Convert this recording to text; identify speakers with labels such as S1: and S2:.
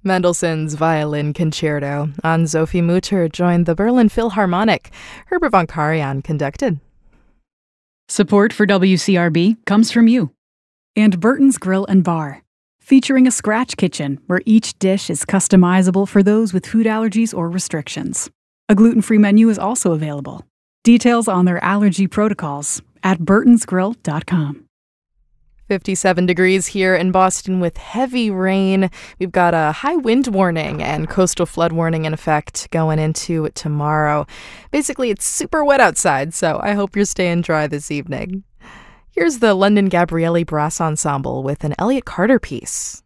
S1: Mendelssohn's Violin Concerto. Anne-Sophie Mutter joined the Berlin Philharmonic. Herbert von Karajan conducted.
S2: Support for WCRB comes from you. And Burton's Grill and Bar, featuring a scratch kitchen where each dish is customizable for those with food allergies or restrictions. A gluten-free menu is also available. Details on their allergy protocols at burtonsgrill.com.
S1: 57 degrees here in Boston with heavy rain. We've got a high wind warning and coastal flood warning in effect going into tomorrow. Basically, it's super wet outside, so I hope you're staying dry this evening. Here's the London Gabrielli Brass Ensemble with an Elliott Carter piece.